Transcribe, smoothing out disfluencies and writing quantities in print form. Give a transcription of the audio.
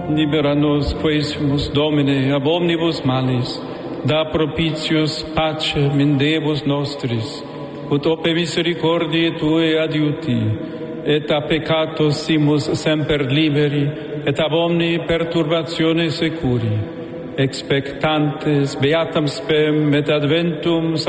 libera nos quaesimus Domine ab omnibus malis, da propitius pacem in Deus nostris, ut ope misericordiae Tuae adiuti, et a peccatos simus semper liberi, et ab omni perturbatione securi, expectantes beatam spem et adventum